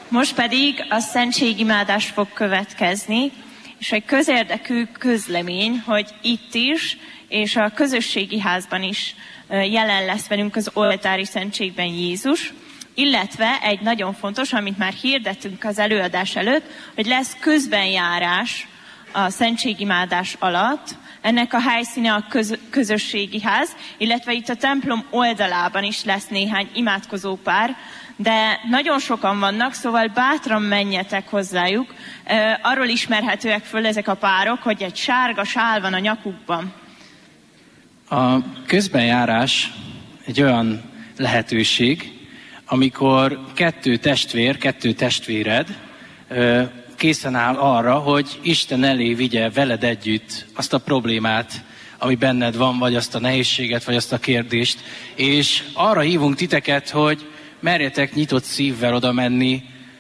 Most pedig a szentségimádás fog következni, és egy közérdekű közlemény, hogy itt is, és a közösségi házban is jelen lesz velünk az oltári szentségben Jézus, illetve egy nagyon fontos, amit már hirdettünk az előadás előtt, hogy lesz közbenjárás a szentségimádás alatt. Ennek a helyszíne a közösségi ház, illetve itt a templom oldalában is lesz néhány imádkozópár, de nagyon sokan vannak, szóval bátran menjetek hozzájuk. Arról ismerhetőek föl ezek a párok, hogy egy sárga sál van a nyakukban. A közbenjárás egy olyan lehetőség, amikor kettő testvéred készen áll arra, hogy Isten elé vigye veled együtt azt a problémát, ami benned van, vagy azt a nehézséget, vagy azt a kérdést. És arra hívunk titeket, hogy merjetek nyitott szívvel oda menni.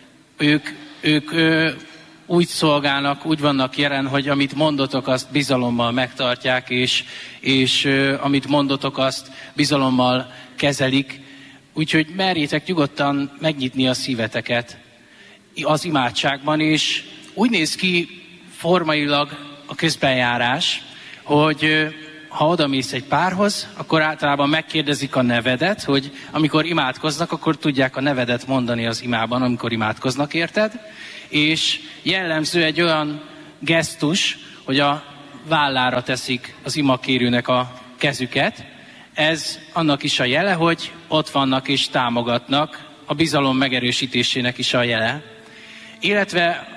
Ők úgy szolgálnak, úgy vannak jelen, hogy amit mondotok, azt bizalommal megtartják, és amit mondotok, azt bizalommal kezelik. Úgyhogy merjétek nyugodtan megnyitni a szíveteket az imádságban, és úgy néz ki formailag a közbenjárás, hogy ha odamész egy párhoz, akkor általában megkérdezik a nevedet, hogy amikor imádkoznak, akkor tudják a nevedet mondani az imában, amikor imádkoznak, érted? És jellemző egy olyan gesztus, hogy a vállára teszik az imakérőnek a kezüket. Ez annak is a jele, hogy ott vannak és támogatnak, a bizalom megerősítésének is a jele. Illetve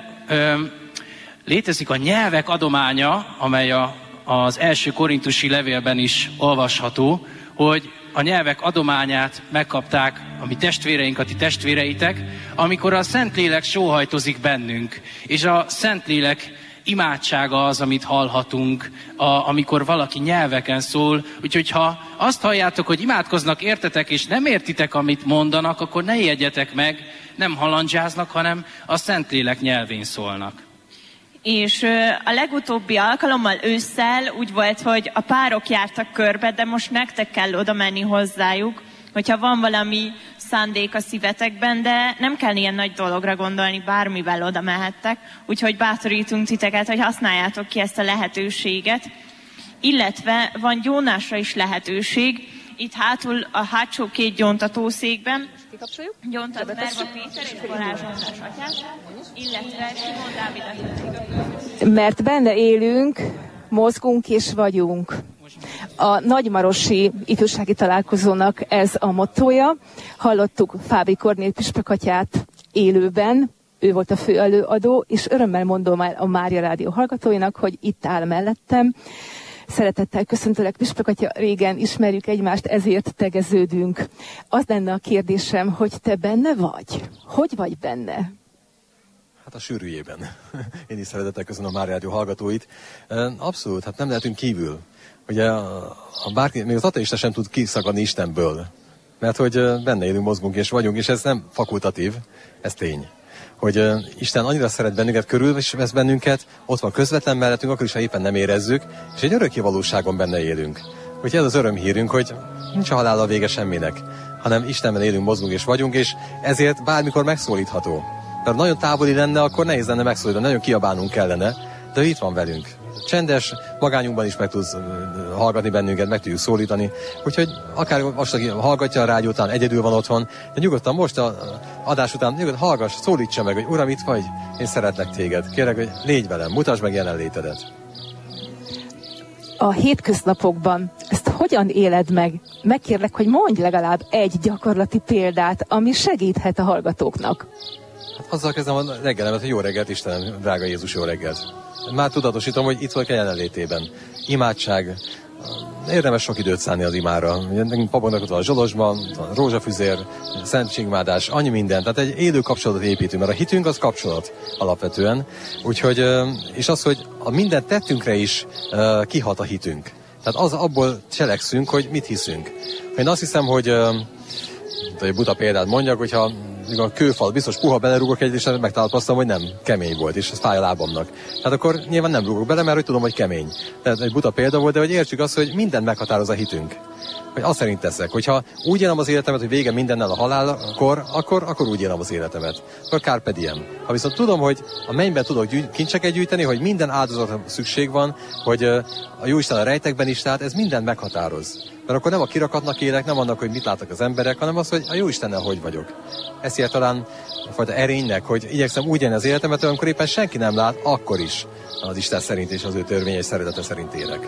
létezik a nyelvek adománya, amely az első korintusi levélben is olvasható, hogy a nyelvek adományát megkapták a mi testvéreink, a ti testvéreitek, amikor a Szentlélek sóhajtozik bennünk, és a Szentlélek imádsága az, amit hallhatunk, amikor valaki nyelveken szól. Úgyhogy ha azt halljátok, hogy imádkoznak értetek, és nem értitek, amit mondanak, akkor ne ijedjetek meg, nem halandzsáznak, hanem a Szentlélek nyelvén szólnak. És a legutóbbi alkalommal ősszel úgy volt, hogy a párok jártak körbe, de most nektek kell oda menni hozzájuk, hogyha van valami szándék a szívetekben, de nem kell ilyen nagy dologra gondolni, bármivel oda mehettek, úgyhogy bátorítunk titeket, hogy használjátok ki ezt a lehetőséget. Illetve van gyónásra is lehetőség, itt hátul a hátsó két gyóntatószékben, gyóntat Merva Péter és Balázs András atyás, illetve Simon Dávid. Mert benne élünk, mozgunk és vagyunk. A nagymarosi ifjúsági találkozónak ez a mottója. Hallottuk Fábri Kornél püspök atyát élőben, ő volt a fő előadó, és örömmel mondom el a Mária Rádió hallgatóinak, hogy itt áll mellettem. Szeretettel köszöntelek, püspök atya, régen ismerjük egymást, ezért tegeződünk. Az lenne a kérdésem, hogy te benne vagy? Hogy vagy benne? Hát a sűrűjében. Én is szeretettel köszönöm a Mária Rádió hallgatóit. Abszolút, hát nem lehetünk kívül. Ugye bárki, még az ateista sem tud kiszakadni Istenből. Mert hogy benne élünk, mozgunk és vagyunk, és ez nem fakultatív, ez tény. Hogy Isten annyira szeret bennünket, körülvesz bennünket, ott van közvetlen mellettünk, akkor is, ha éppen nem érezzük, és egy örökké valóságon benne élünk. Úgyhogy ez az örömhírünk, hogy nincs a halállal vége semminek, hanem Istenben élünk, mozgunk és vagyunk, és ezért bármikor megszólítható. Mert nagyon távoli lenne, akkor nehéz lenne megszólítani, nagyon kiabálnunk kellene, de itt van velünk. Csendes, magányunkban is meg tudsz hallgatni bennünket, meg tudjuk szólítani. Úgyhogy akár most, aki hallgatja a rádiót, után egyedül van otthon, de nyugodtan most a adás után nyugodtan hallgass, szólítsa meg, hogy Uram, itt vagy, én szeretlek téged. Kérlek, hogy légy velem, mutasd meg jelenlétedet. A hétköznapokban ezt hogyan éled meg? Megkérlek, hogy mondj legalább egy gyakorlati példát, ami segíthet a hallgatóknak. Hát azzal kezdem a reggelemet, hogy jó reggelt, Istenem, drága Jézus, jó reggelt. Már tudatosítom, hogy itt vagyok a jelenlétében. Imádság. Érdemes sok időt szánni az imára. Papoknak ott van a Zsolozsma, van rózsafüzér, szentségimádás, annyi minden. Tehát egy élő kapcsolatot építünk, mert a hitünk az kapcsolat alapvetően. Úgyhogy, és az, hogy a minden tettünkre is kihat a hitünk. Tehát az abból cselekszünk, hogy mit hiszünk. Én azt hiszem, hogy buta példát mondjak, hogyha a kőfal biztos puha, belerúgok egyet, és megtalálkoztam, hogy nem, kemény volt, és ez fáj a lábamnak. Tehát akkor nyilván nem rúgok bele, mert hogy tudom, hogy kemény. Tehát egy buta példa volt, de hogy értsük azt, hogy mindent meghatároz a hitünk. Hogy azt szerint teszek. Hogyha úgy élem az életemet, hogy vége mindennel a halálkor, akkor úgy élem az életemet. Akkor carpe diem. Ha viszont tudom, hogy a mennyben tudok kincseket gyűjteni, hogy minden áldozatra szükség van, hogy a Jóisten a rejtekben is, tehát ez mindent meghatároz. Mert akkor nem a kirakatnak élek, nem annak, hogy mit látnak az emberek, hanem az, hogy a Jóistennel hogy vagyok. Ez ilyen talán a fajta erénynek, hogy igyekszem úgy élni az életemet, amikor éppen senki nem lát, akkor is az Isten szerint és az ő törvényes szeretete szerint élek.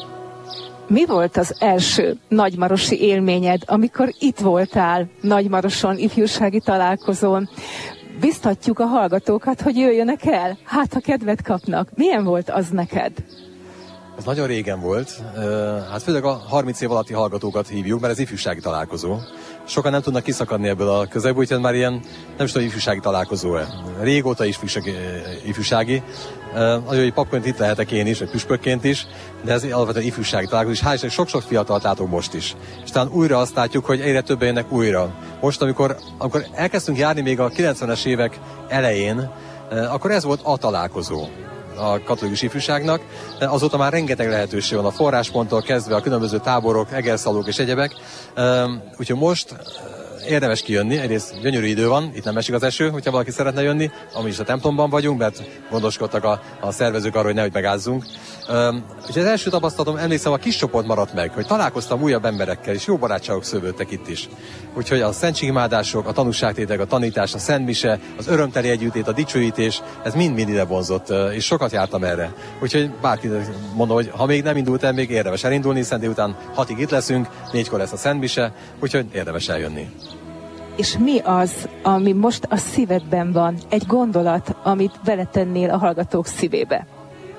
Mi volt az első nagymarosi élményed, amikor itt voltál Nagymaroson, ifjúsági találkozón? Biztatjuk a hallgatókat, hogy jöjjönek el, hát ha kedvet kapnak. Milyen volt az neked? Ez nagyon régen volt, hát főleg a 30 év alatti hallgatókat hívjuk, mert ez ifjúsági találkozó. Sokan nem tudnak kiszakadni ebből a közelből, úgyhogy már ilyen, nem is tudom, ifjúsági találkozó-e. Régóta is ifjúsági. Nagyon, hogy papként itt lehetek én is, vagy püspökként is, de ez alapvetően ifjúsági találkozó, és hál' Istennek sok-sok fiatalt látok most is. És talán újra azt látjuk, hogy egyre többen jönnek újra. Most, amikor elkezdtünk járni még a 90-es évek elején, akkor ez volt a találkozó a katolikus ifjúságnak, de azóta már rengeteg lehetőség van a forrásponttól kezdve a különböző táborok, egerszalók és egyebek. Úgyhogy most érdemes kijönni, egyrészt gyönyörű idő van, itt nem esik az eső, hogyha valaki szeretne jönni, ami is a templomban vagyunk, mert gondoskodtak a szervezők arról, hogy nehogy megázzunk. Úgyhogy az első tapasztalatom, emlékszem, a kis csoport maradt meg, hogy találkoztam újabb emberekkel, és jó barátságok szövődtek itt is. Úgyhogy a szentségimádások, a tanúságtétek, a tanítás, a szentmise, az örömteli együttét, a dicsőítés, ez mind-mind ide vonzott, és sokat jártam erre. Úgyhogy bárki mondom, hogy ha még nem indult el, még érdemes elindulni, hiszen délután 6-ig itt leszünk, 4-kor lesz a szentmise, úgyhogy érdemes eljönni. És mi az, ami most a szívedben van? Egy gondolat, amit beletennél a hallgatók szívébe?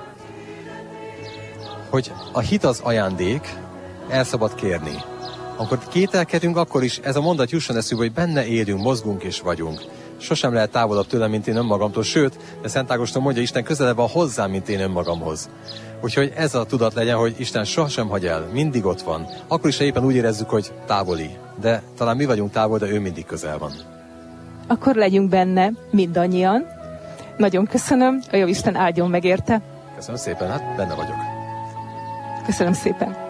Hogy a hit az ajándék, el szabad kérni. Amikor kételkedünk, akkor is ez a mondat jusson eszünkbe, hogy benne élünk, mozgunk és vagyunk. Sosem lehet távolabb tőlem, mint én önmagamtól, sőt, de Szent Ágoston mondja, Isten közelebb van hozzám, mint én önmagamhoz. Úgyhogy ez a tudat legyen, hogy Isten sohasem hagy el, mindig ott van. Akkor is, ha éppen úgy érezzük, hogy távoli. De talán mi vagyunk távol, de ő mindig közel van. Akkor legyünk benne mindannyian. Nagyon köszönöm, a Jóisten áldjon meg érte. Köszönöm szépen, hát benne vagyok. Köszönöm szépen.